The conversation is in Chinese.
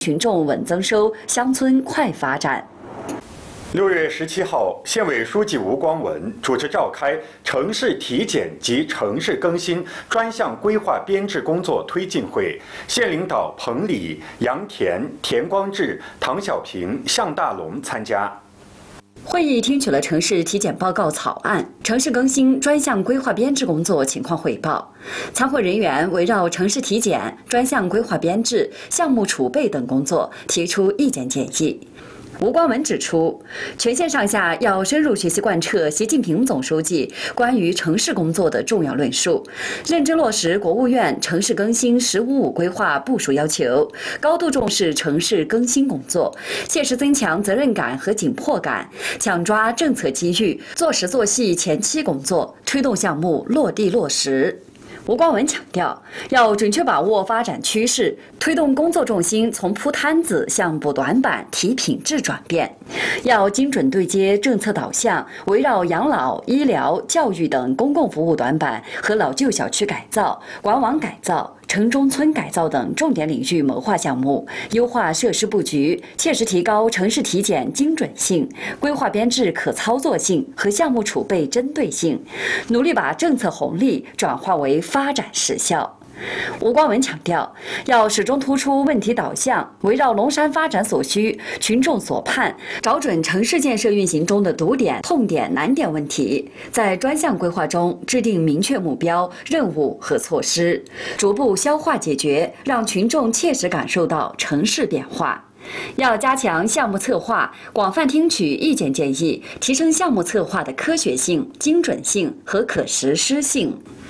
群众稳增收，乡村快发展。 6月17号，县委书记吴光文主持召开城市体检及城市更新专项规划编制工作推进会，县领导彭礼、杨田、田光志、唐小平、向大龙参加。 会议听取了城市体检报告草案、城市更新专项规划编制工作情况汇报。参会人员围绕城市体检、专项规划编制、项目储备等工作提出意见建议。吴光文指出，全县上下要深入学习贯彻习近平总书记关于城市工作的重要论述，认真落实国务院城市更新“十五五”规划部署要求，高度重视城市更新工作，切实增强责任感和紧迫感，抢抓政策机遇，做实做细前期工作，推动项目落地落实。吴光文强调，要准确把握发展趋势，推动工作重心从铺摊子向补短板、提品质转变。要精准对接政策导向，围绕养老、医疗、教育等公共服务短板和老旧小区改造、管网改造、城中村改造等重点领域谋划项目，优化设施布局，切实提高城市体检精准性、规划编制可操作性和项目储备针对性，努力把政策红利转化为发展实效。吴光文强调，要始终突出问题导向，围绕龙山发展所需、群众所盼，找准城市建设运行中的堵点、痛点、难点问题，在专项规划中制定明确目标、任务和措施，逐步消化解决，让群众切实感受到城市变化。要加强项目策划，广泛听取意见建议，提升项目策划的科学性、精准性和可实施性。